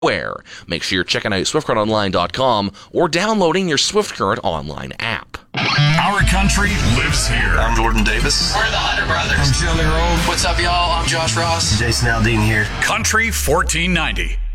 Where? Make sure you're checking out SwiftCurrentOnline.com or downloading your SwiftCurrent online app. Our country lives here. I'm Jordan Davis. We're the Hunter Brothers. I'm Jelly Roll. What's up, y'all? I'm Josh Ross. Jason Aldean here. Country 1490.